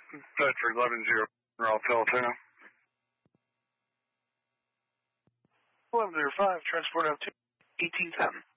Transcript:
Bedford 11-0, Ralph Telefono. 1105, transport out to 1810.